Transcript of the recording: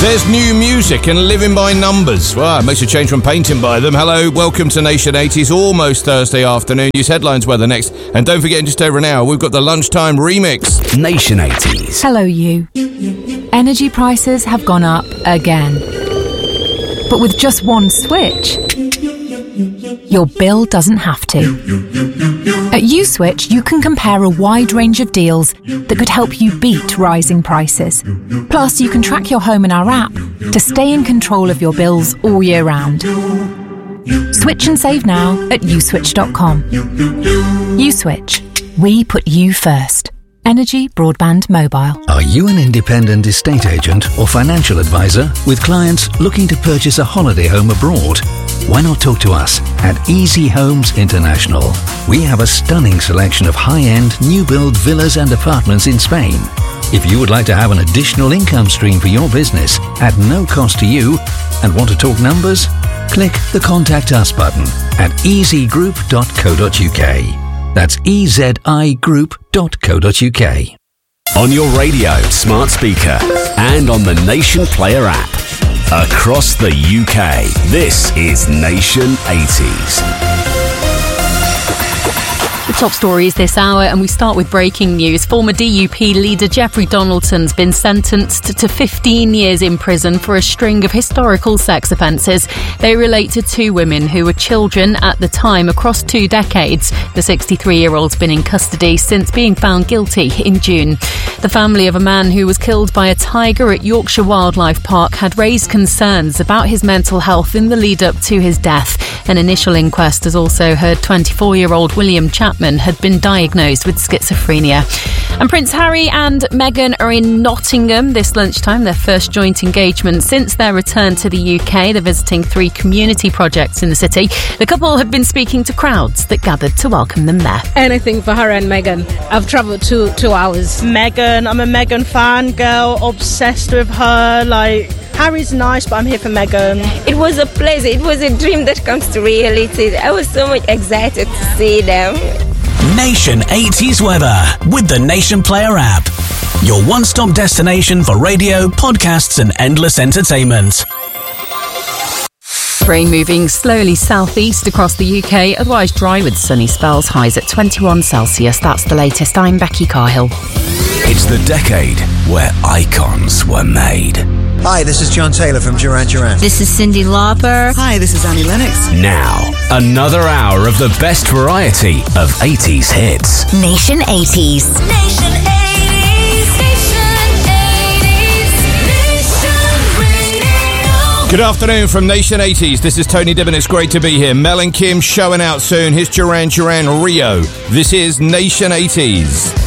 There's new music and living by numbers. Well, it makes a change from painting by them. Hello, welcome to Nation 80s, almost Thursday afternoon. News headlines weather next. And don't forget, in just over an hour, we've got the lunchtime remix. Nation 80s. Hello, you. Energy prices have gone up again. But with just one switch, your bill doesn't have to. At USwitch, you can compare a wide range of deals that could help you beat rising prices. Plus, you can track your home in our app to stay in control of your bills all year round. Switch and save now at uswitch.com. USwitch. We put you first. Energy Broadband Mobile. Are you an independent estate agent or financial advisor with clients looking to purchase a holiday home abroad? Why not talk to us at Easy Homes International? We have a stunning selection of high-end, new-build villas and apartments in Spain. If you would like to have an additional income stream for your business at no cost to you and want to talk numbers, click the Contact Us button at easygroup.co.uk. That's ezigroup.co.uk. On your radio, smart speaker, and on the Nation Player app. Across the UK, this is Nation 80s. The top stories this hour, and we start with breaking news. Former DUP leader Jeffrey Donaldson's been sentenced to 15 years in prison for a string of historical sex offences. They relate to two women who were children at the time across 2 decades. The 63-year-old's been in custody since being found guilty in June. The family of a man who was killed by a tiger at Yorkshire Wildlife Park had raised concerns about his mental health in the lead-up to his death. An initial inquest has also heard 24-year-old William Chapman had been diagnosed with schizophrenia. And Prince Harry and Meghan are in Nottingham this lunchtime, their first joint engagement since their return to the UK. They're visiting 3 community projects in the city. The couple have been speaking to crowds that gathered to welcome them there. Anything for Harry and Meghan. I've travelled 2 hours. Meghan, I'm a Meghan fan girl, obsessed with her. Harry's nice, but I'm here for Meghan. It was a pleasure. It was a dream that comes to reality. I was so much excited to see them. Nation 80s weather with the Nation Player app. Your one-stop destination for radio, podcasts and endless entertainment. Rain moving slowly southeast across the UK, otherwise dry with sunny spells, highs at 21 Celsius. That's the latest. I'm Becky Cahill. It's the decade where icons were made. Hi, this is John Taylor from Duran Duran. This is Cyndi Lauper. Hi, this is Annie Lennox. Now, another hour of the best variety of 80s hits. Nation 80s. Nation 80s. Nation 80s. Nation Radio. Good afternoon from Nation 80s. This is Tony Dibbin. It's great to be here. Mel and Kim showing out soon. Here's Duran Duran Rio. This is Nation 80s.